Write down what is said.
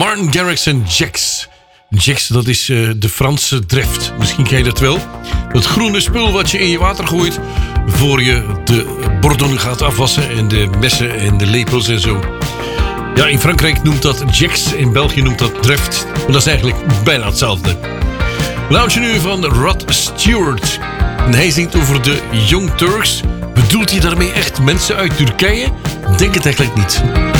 Martin Garrix en Jax. Jax, dat is de Franse dreft. Misschien ken je dat wel. Dat groene spul wat je in je water gooit voor je de borden gaat afwassen en de messen en de lepels en zo. Ja, in Frankrijk noemt dat Jax, in België noemt dat dreft. Maar dat is eigenlijk bijna hetzelfde. Luisteren nu van Rod Stewart. En hij zingt over de Young Turks. Bedoelt hij daarmee echt mensen uit Turkije? Denk het eigenlijk niet.